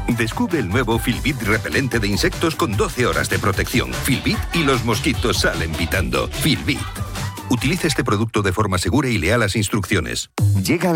Descubre el nuevo Filbit repelente de insectos con 12 horas de protección. Filbit y los mosquitos salen pitando. Filbit. Utiliza este producto de forma segura y lea las instrucciones. Llegan